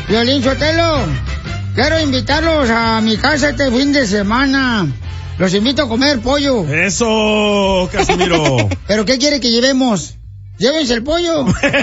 Piolín Sotelo, quiero invitarlos a mi casa este fin de semana. Los invito a comer pollo. ¡Eso, Casimiro! ¿Pero qué quiere que llevemos? Llévense el pollo.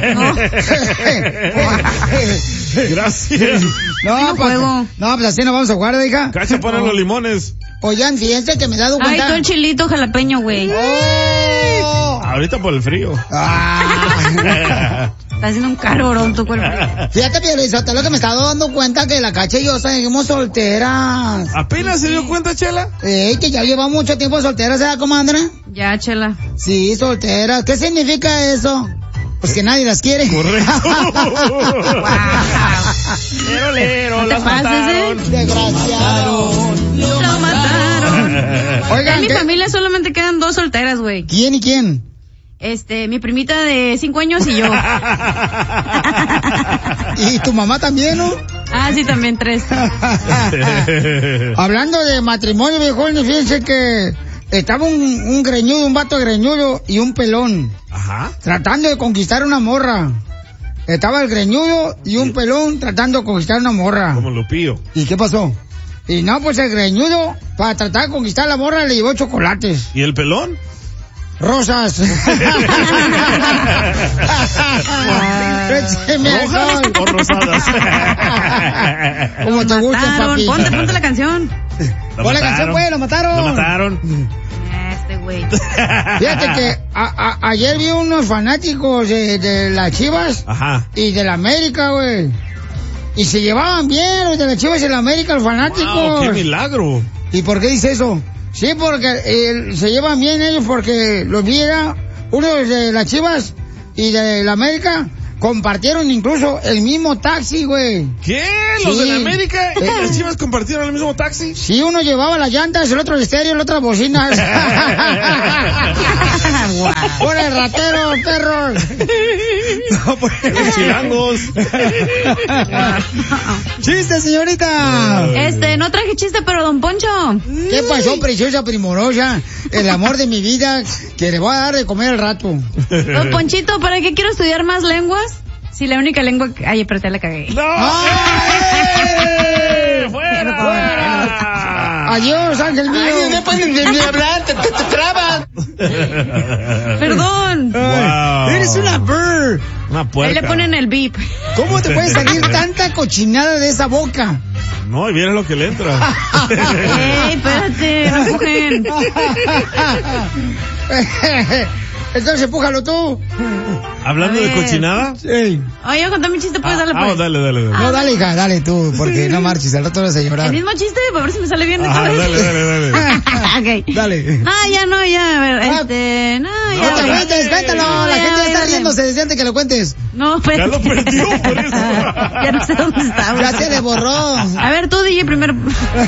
Gracias. No, pues así nos vamos a jugar, hija. Cacha, ponen los limones. Oigan, fíjense que me he dado cuenta. Ay, todo el chilito jalapeño, güey. Oh. Ahorita por el frío. Está haciendo un calorón tu cuerpo. Fíjate, Piolizotelo, que me estaba dando cuenta que la Cacha y yo seguimos solteras. ¿Apenas se dio cuenta, Chela? Que ya lleva mucho tiempo solteras, ¿verdad, comadre? Ya, Chela. Sí, solteras. ¿Qué significa eso? Pues que nadie las quiere. Correcto. Lero, no las mataron. Desgraciado. Lo mataron. Oigan, en mi familia solamente quedan 2 solteras, güey. ¿Quién y quién? Mi primita de 5 años y yo. ¿Y tu mamá también, no? Ah, sí, también 3. Hablando de matrimonio, viejones, fíjense que estaba un greñudo, un vato greñudo y un pelón. Ajá. Tratando de conquistar una morra. Estaba el greñudo y un pelón tratando de conquistar una morra. Como Lupillo. ¿Y qué pasó? Y no, pues el greñudo, para tratar de conquistar la morra, le llevó chocolates. ¿Y el pelón? Rosas. ¿Rojas o rosadas? Como te gusta, papi. Ponte la canción. Pon la canción, pues, lo mataron. Lo mataron. Este güey. Fíjate que ayer vi unos fanáticos de las Chivas. Ajá. Y de la América, güey. Y se llevaban bien los de las Chivas y la América, los fanáticos. Wow, ¡qué milagro! ¿Y por qué dice eso? Sí, porque se llevan bien ellos porque los vi, uno de las Chivas y de la América compartieron incluso el mismo taxi, güey. ¿Qué? ¿Los de la América y las Chivas compartieron el mismo taxi? Sí, uno llevaba las llantas, el otro el estéreo, el otro las bocinas. ¡Por el ratero, perros! No, pues, los chilangos. ¡Chiste, señorita! No traje chiste, pero don Poncho. ¿Qué pasó, preciosa primorosa? El amor de mi vida, que le voy a dar de comer al rato. Don Ponchito, ¿para qué quiero estudiar más lenguas? Si la única lengua que... Ay, pero te la cagué. ¡No! ¡Fuera! Adiós, ángel mío. Ay, no pueden ni hablar, te trabas. Perdón. Wow. Eres una bird. Una puerca. Ahí le ponen el beep. ¿Cómo te puede salir tanta cochinada de esa boca? No, y vieras lo que le entra. Ey, espérate, no empujen. Entonces, empújalo tú. Hablando de cochinada. Sí. Oye, contame mi chiste, pues, dale, pues. Dale. No, dale, hija, dale tú, porque no marches, al rato vas a llorar. El mismo chiste, para ver si me sale bien. Dale. Ok. Dale. Ah, ya, a ver, No te cuentes, cuéntalo, la gente ya está riéndose desde antes que lo cuentes. No, pues. Ya lo perdió, por eso. Ya no sé dónde estaba. Ya se le borró. A ver, tú, DJ, primero.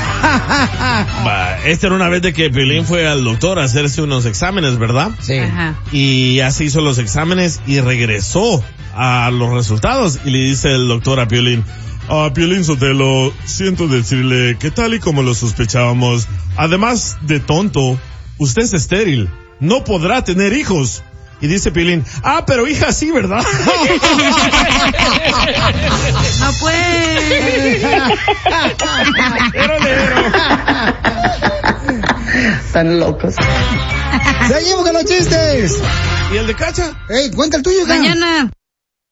Esta era una vez de que Piolín fue al doctor a hacerse unos exámenes, ¿verdad? Sí. Ajá. Y ya se hizo los exámenes y regresó a los resultados y le dice el doctor a Piolín: Piolín Sotelo, siento decirle que tal y como lo sospechábamos, además de tonto, usted es estéril, no podrá tener hijos. Y dice Piolín: pero hija sí, ¿verdad? No puede. Están locos. Seguimos con los chistes. ¿Y el de Cacha? Ey, cuenta el tuyo, hija. Mañana.